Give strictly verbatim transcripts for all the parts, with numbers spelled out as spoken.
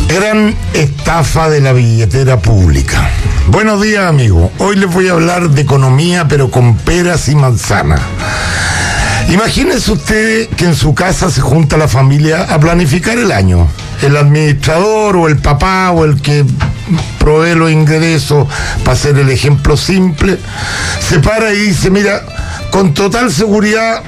Gran estafa de la billetera pública. Buenos días, amigos. Hoy les voy a hablar de economía, pero con peras y manzanas. Imagínense ustedes que en su casa se junta la familia a planificar el año. El administrador o el papá o el que provee los ingresos, para hacer el ejemplo simple, se para y dice, mira, con total seguridad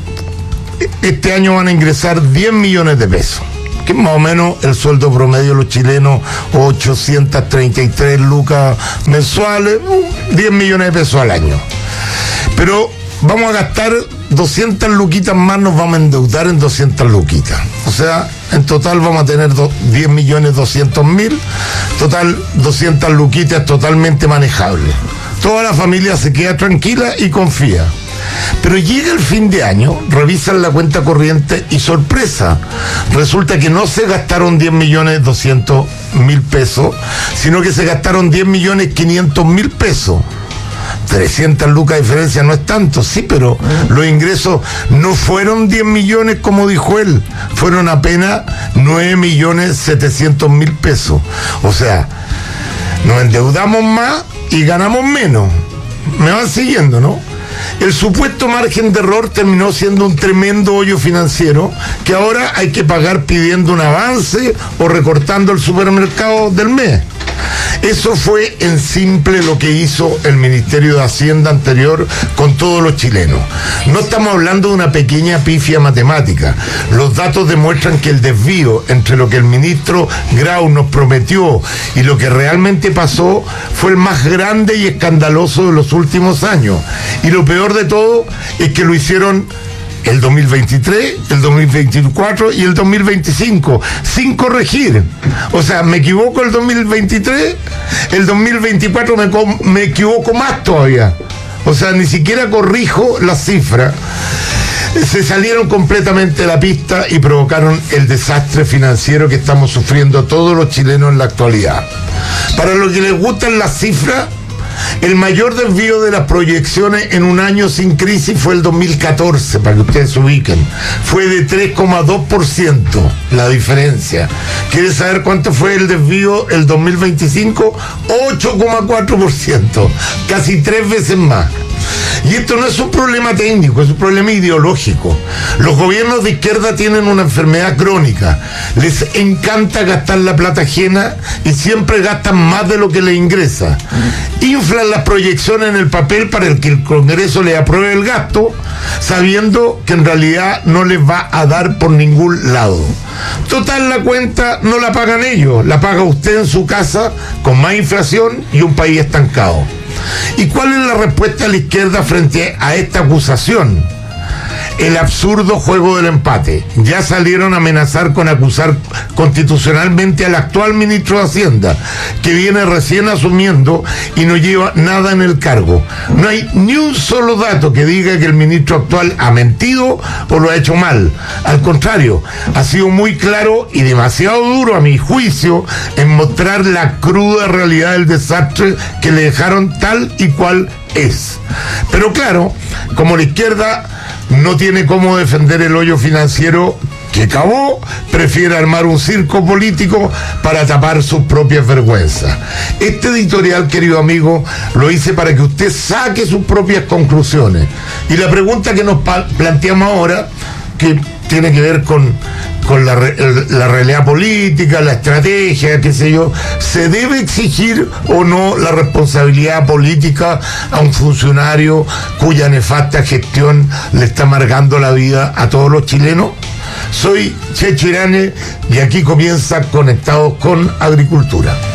este año van a ingresar diez millones de pesos, que es más o menos el sueldo promedio de los chilenos, ochocientas treinta y tres lucas mensuales, diez millones de pesos al año. Pero vamos a gastar doscientas luquitas más, nos vamos a endeudar en doscientas luquitas. O sea, en total vamos a tener diez millones doscientos mil, total doscientas luquitas totalmente manejables. Toda la familia se queda tranquila y confía. Pero llega el fin de año, revisan la cuenta corriente y sorpresa, resulta que no se gastaron diez millones doscientos mil pesos, sino que se gastaron diez millones quinientos mil pesos. trescientas lucas de diferencia no es tanto, sí, pero los ingresos no fueron diez millones como dijo él, fueron apenas nueve millones setecientos mil pesos. O sea, nos endeudamos más y ganamos menos. Me van siguiendo, ¿no? El supuesto margen de error terminó siendo un tremendo hoyo financiero que ahora hay que pagar pidiendo un avance o recortando el supermercado del mes. Eso fue en simple lo que hizo el Ministerio de Hacienda anterior con todos los chilenos. No estamos hablando de una pequeña pifia matemática. Los datos demuestran que el desvío entre lo que el ministro Grau nos prometió y lo que realmente pasó fue el más grande y escandaloso de los últimos años. Y lo peor de todo es que lo hicieron el dos mil veintitrés, el dos mil veinticuatro y el dos mil veinticinco, sin corregir. O sea, me equivoco el dos mil veintitrés, el dos mil veinticuatro me, me equivoco más todavía. O sea, ni siquiera corrijo las cifras. Se salieron completamente de la pista y provocaron el desastre financiero que estamos sufriendo todos los chilenos en la actualidad. Para los que les gustan las cifras, el mayor desvío de las proyecciones en un año sin crisis fue el dos mil catorce, para que ustedes se ubiquen. Fue de tres coma dos por ciento la diferencia. ¿Quieren saber cuánto fue el desvío el dos mil veinticinco? ocho coma cuatro por ciento, casi tres veces más. Y esto no es un problema técnico, es un problema ideológico. Los gobiernos de izquierda tienen una enfermedad crónica. Les encanta gastar la plata ajena y siempre gastan más de lo que les ingresa. Inflan las proyecciones en el papel para que el Congreso les apruebe el gasto, sabiendo que en realidad no les va a dar por ningún lado. Total, la cuenta no la pagan ellos, la paga usted en su casa con más inflación y un país estancado. ¿Y cuál es la respuesta de la izquierda frente a esta acusación? El absurdo juego del empate. Ya salieron a amenazar con acusar constitucionalmente al actual ministro de Hacienda, que viene recién asumiendo y no lleva nada en el cargo. No hay ni un solo dato que diga que el ministro actual ha mentido o lo ha hecho mal. Al contrario, ha sido muy claro y demasiado duro, a mi juicio, en mostrar la cruda realidad del desastre que le dejaron tal y cual es. Pero claro, como la izquierda no tiene cómo defender el hoyo financiero que cavó, prefiere armar un circo político para tapar sus propias vergüenzas. Este editorial, querido amigo, lo hice para que usted saque sus propias conclusiones. Y la pregunta que nos planteamos ahora, que tiene que ver con, con la, la realidad política, la estrategia, qué sé yo, ¿se debe exigir o no la responsabilidad política a un funcionario cuya nefasta gestión le está amargando la vida a todos los chilenos? Soy Checho Irane y aquí comienza Conectados con Agricultura.